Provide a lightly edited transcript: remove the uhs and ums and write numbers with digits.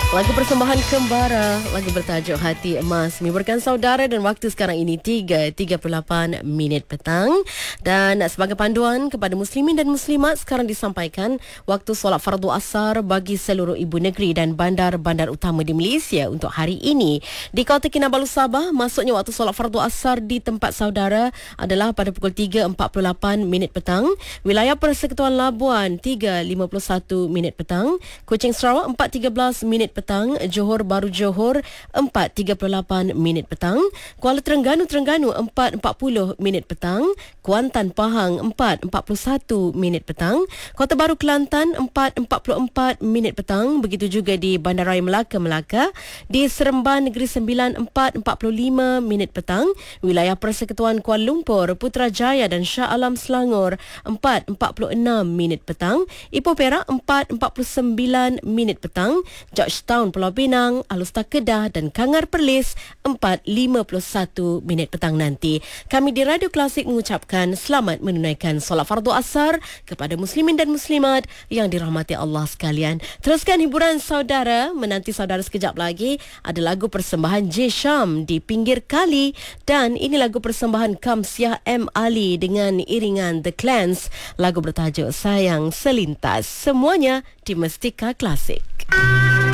Lagu persembahan Kembara, lagu bertajuk Hati Emas, menghiburkan saudara dan waktu sekarang ini 3:38 petang. Dan sebagai panduan kepada muslimin dan muslimat, sekarang disampaikan waktu solat fardu asar bagi seluruh ibu negeri dan bandar-bandar utama di Malaysia untuk hari ini. Di Kota Kinabalu Sabah, masuknya waktu solat fardu asar di tempat saudara adalah pada pukul 3:48 petang. Wilayah Persekutuan Labuan 3:51 petang. Kuching Sarawak 4:13 petang, Johor Bahru Johor 4:38 petang, Kuala Terengganu 4:40 petang, Kuantan Pahang 4:41 petang, Kota Baru Kelantan 4:44 petang, begitu juga di Bandaraya Melaka, di Seremban Negeri Sembilan 4:45 petang, wilayah Persekutuan Kuala Lumpur, Putrajaya dan Shah Alam Selangor 4:46 petang, Ipoh Perak 4:49 petang, Georgetown Pulau Pinang, Alustar Kedah dan Kangar Perlis 4:51 petang nanti. Kami di Radio Klasik mengucapkan selamat menunaikan solat fardu asar kepada muslimin dan muslimat yang dirahmati Allah sekalian. Teruskan hiburan saudara, menanti saudara sekejap lagi ada lagu persembahan J Sham di Pinggir Kali, dan ini lagu persembahan Kamsiah M Ali dengan iringan The Clans, lagu bertajuk Sayang Selintas. Semuanya di Mestika Klasik.